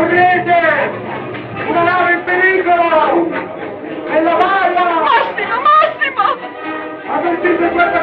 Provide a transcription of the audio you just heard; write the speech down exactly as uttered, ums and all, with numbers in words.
Vedete? Una nave in pericolo! Nella vaia! Massimo, Massimo! Avvertite questa